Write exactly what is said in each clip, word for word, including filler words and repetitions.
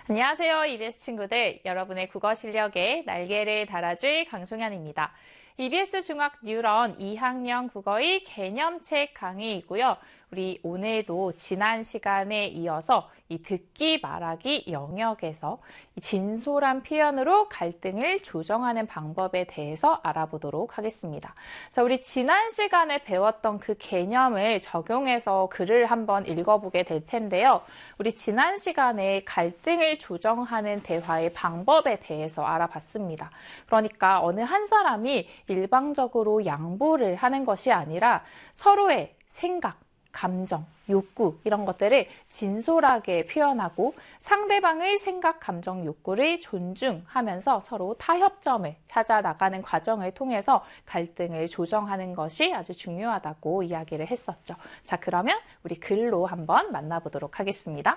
안녕하세요, 이비에스 친구들. 여러분의 국어 실력에 날개를 달아줄 강송현입니다. 이비에스 중학 뉴런 이 학년 국어의 개념책 강의이고요. 우리 오늘도 지난 시간에 이어서 이 듣기 말하기 영역에서 이 진솔한 표현으로 갈등을 조정하는 방법에 대해서 알아보도록 하겠습니다. 자, 우리 지난 시간에 배웠던 그 개념을 적용해서 글을 한번 읽어보게 될 텐데요. 우리 지난 시간에 갈등을 조정하는 대화의 방법에 대해서 알아봤습니다. 그러니까 어느 한 사람이 일방적으로 양보를 하는 것이 아니라 서로의 생각, 감정, 욕구 이런 것들을 진솔하게 표현하고 상대방의 생각, 감정, 욕구를 존중하면서 서로 타협점을 찾아 나가는 과정을 통해서 갈등을 조정하는 것이 아주 중요하다고 이야기를 했었죠. 자, 그러면 우리 글로 한번 만나보도록 하겠습니다.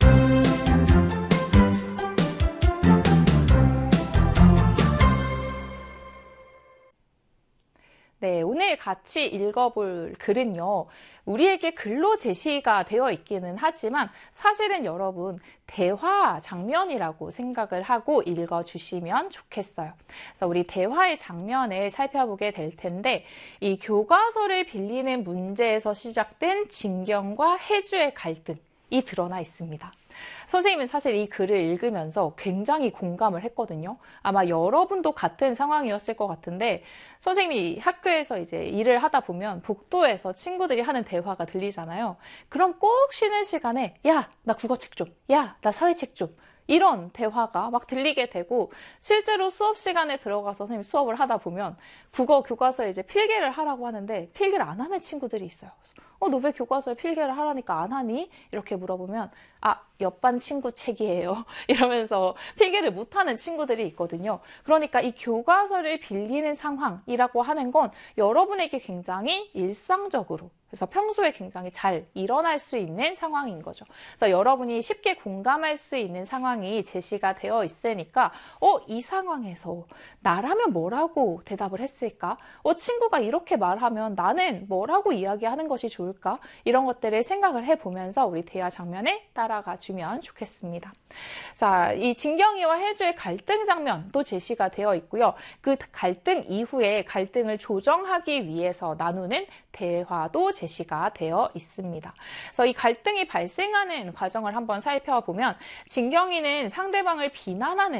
네, 오늘 같이 읽어볼 글은요. 우리에게 글로 제시가 되어 있기는 하지만 사실은 여러분 대화 장면이라고 생각을 하고 읽어주시면 좋겠어요. 그래서 우리 대화의 장면을 살펴보게 될 텐데 이 교과서를 빌리는 문제에서 시작된 진경과 해주의 갈등이 드러나 있습니다. 선생님은 사실 이 글을 읽으면서 굉장히 공감을 했거든요. 아마 여러분도 같은 상황이었을 것 같은데 선생님이 학교에서 이제 일을 하다 보면 복도에서 친구들이 하는 대화가 들리잖아요. 그럼 꼭 쉬는 시간에 야, 나 국어책 좀, 야, 나 사회책 좀 이런 대화가 막 들리게 되고 실제로 수업 시간에 들어가서 선생님 수업을 하다 보면 국어 교과서에 이제 필기를 하라고 하는데 필기를 안 하는 친구들이 있어요. 어, 너 왜 교과서에 필기를 하라니까 안 하니? 이렇게 물어보면 아, 옆반 친구 책이에요. 이러면서 필기를 못하는 친구들이 있거든요. 그러니까 이 교과서를 빌리는 상황이라고 하는 건 여러분에게 굉장히 일상적으로 그래서 평소에 굉장히 잘 일어날 수 있는 상황인 거죠. 그래서 여러분이 쉽게 공감할 수 있는 상황이 제시가 되어 있으니까 어, 이 상황에서 나라면 뭐라고 대답을 했을까? 어, 친구가 이렇게 말하면 나는 뭐라고 이야기하는 것이 좋을까? 이런 것들을 생각을 해보면서 우리 대화 장면에 따라가 주면 좋겠습니다. 자, 이 진경이와 해주의 갈등 장면도 제시가 되어 있고요. 그 갈등 이후에 갈등을 조정하기 위해서 나누는 대화도 제시가 되어 있습니다. 그래서 이 갈등이 발생하는 과정을 한번 살펴보면 진경이는 상대방을 비난하는